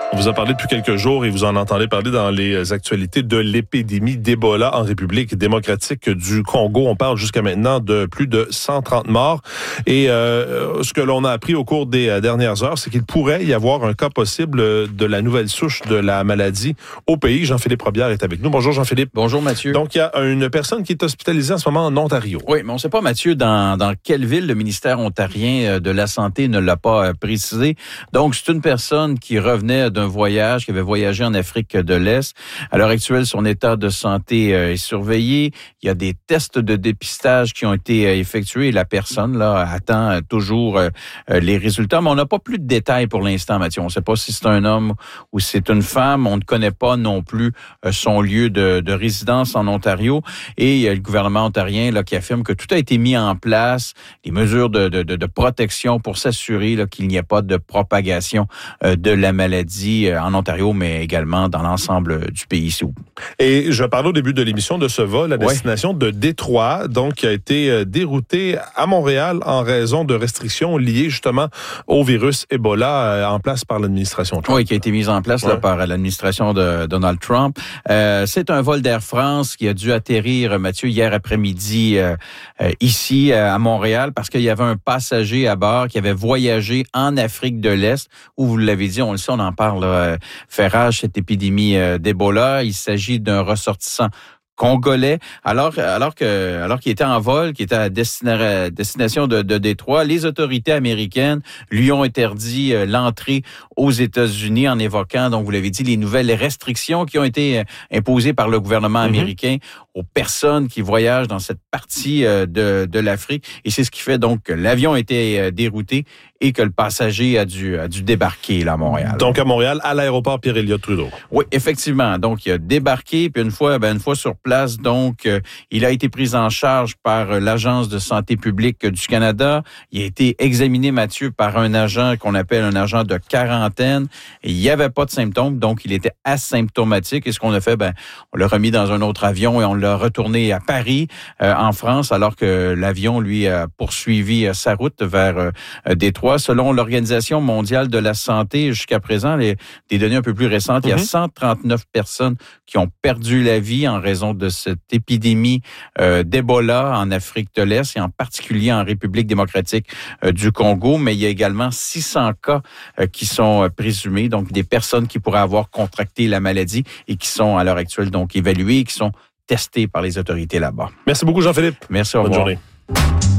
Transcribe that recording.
On vous a parlé depuis quelques jours et vous en entendez parler dans les actualités de l'épidémie d'Ebola en République démocratique du Congo. On parle jusqu'à maintenant de plus de 130 morts. Et ce que l'on a appris au cours des dernières heures, c'est qu'il pourrait y avoir un cas possible de la nouvelle souche de la maladie au pays. Jean-Philippe Robillard est avec nous. Bonjour Jean-Philippe. Bonjour Mathieu. Donc il y a une personne qui est hospitalisée en ce moment en Ontario. Oui, mais on ne sait pas Mathieu dans quelle ville le ministère ontarien de la Santé ne l'a pas précisé. Donc c'est une personne qui revenait d'un voyage, qui avait voyagé en Afrique de l'Est. À l'heure actuelle, son état de santé est surveillé. Il y a des tests de dépistage qui ont été effectués. La personne là attend toujours les résultats, mais on n'a pas plus de détails pour l'instant, Mathieu. On ne sait pas si c'est un homme ou si c'est une femme. On ne connaît pas non plus son lieu de résidence en Ontario. Et il y a le gouvernement ontarien là qui affirme que tout a été mis en place, les mesures de protection pour s'assurer là, qu'il n'y ait pas de propagation de la maladie en Ontario, mais également dans l'ensemble du pays. Et je parlais au début de l'émission de ce vol à destination de Détroit, donc qui a été dérouté à Montréal en raison de restrictions liées justement au virus Ebola en place par l'administration Trump. Oui, qui a été mise en place là, par l'administration de Donald Trump. C'est un vol d'Air France qui a dû atterrir, Mathieu, hier après-midi ici à Montréal parce qu'il y avait un passager à bord qui avait voyagé en Afrique de l'Est où, vous l'avez dit, on le sait, on en parle, fait rage cette épidémie d'Ebola. Il s'agit d'un ressortissant congolais, alors qu'il était en vol, qui était à destination de Détroit, les autorités américaines lui ont interdit l'entrée aux États-Unis en évoquant, donc vous l'avez dit, les nouvelles restrictions qui ont été imposées par le gouvernement américain aux personnes qui voyagent dans cette partie de l'Afrique. Et c'est ce qui fait donc que l'avion a été dérouté et que le passager a dû débarquer là à Montréal. Donc à Montréal, à l'aéroport Pierre-Éliott Trudeau. Oui, effectivement. Donc il a débarqué, puis une fois sur place, donc il a été pris en charge par l'Agence de santé publique du Canada. Il a été examiné, Mathieu, par un agent qu'on appelle un agent de quarantaine. Et il n'y avait pas de symptômes, donc il était asymptomatique. Et ce qu'on a fait, on l'a remis dans un autre avion et on l'a retourné à Paris, en France, alors que l'avion, lui, a poursuivi sa route vers Détroit. Selon l'Organisation mondiale de la santé, jusqu'à présent, des données un peu plus récentes, il y a 139 personnes qui ont perdu la vie en raison de cette épidémie d'Ebola en Afrique de l'Est et en particulier en République démocratique du Congo. Mais il y a également 600 cas qui sont présumés, donc des personnes qui pourraient avoir contracté la maladie et qui sont à l'heure actuelle donc évaluées et qui sont testées par les autorités là-bas. Merci beaucoup Jean-Philippe. Merci, au revoir. Bonne journée.